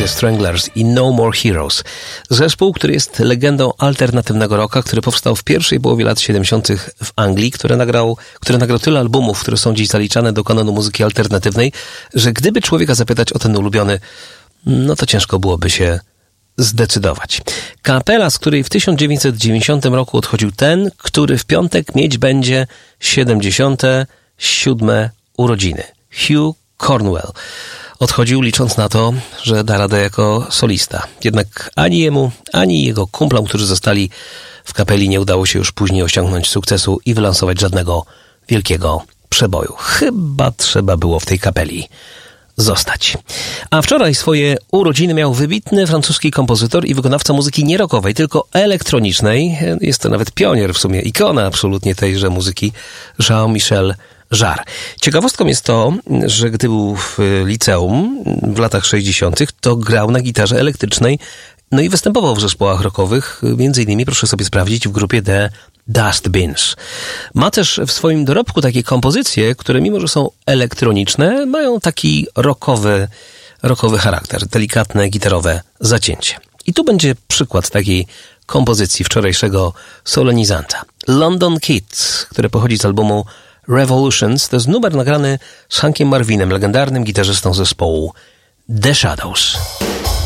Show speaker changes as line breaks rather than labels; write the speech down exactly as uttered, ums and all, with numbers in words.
The Stranglers i No More Heroes. Zespół, który jest legendą alternatywnego rocka, który powstał w pierwszej połowie lat siedemdziesiątych w Anglii, który nagrał, który nagrał tyle albumów, które są dziś zaliczane do kanonu muzyki alternatywnej, że gdyby człowieka zapytać o ten ulubiony, no to ciężko byłoby się zdecydować. Kapela, z której w tysiąc dziewięćset dziewięćdziesiątym roku odchodził ten, który w piątek mieć będzie siedemdziesiąte siódme urodziny. Hugh Cornwell. Odchodził licząc na to, że da radę jako solista. Jednak ani jemu, ani jego kumplom, którzy zostali w kapeli, nie udało się już później osiągnąć sukcesu i wylansować żadnego wielkiego przeboju. Chyba trzeba było w tej kapeli zostać. A wczoraj swoje urodziny miał wybitny francuski kompozytor i wykonawca muzyki nie rockowej, tylko elektronicznej. Jest to nawet pionier, w sumie ikona absolutnie tejże muzyki, Jean-Michel Jarre. Ciekawostką jest to, że gdy był w liceum w latach sześćdziesiątych, to grał na gitarze elektrycznej, no i występował w zespołach rockowych, między innymi, proszę sobie sprawdzić, w grupie The Dustbins. Ma też w swoim dorobku takie kompozycje, które mimo, że są elektroniczne, mają taki rockowy, rockowy charakter, delikatne gitarowe zacięcie. I tu będzie przykład takiej kompozycji wczorajszego solenizanta. London Kid, które pochodzi z albumu Revolutions, to jest numer nagrany z Hankiem Marvinem, legendarnym gitarzystą zespołu The Shadows.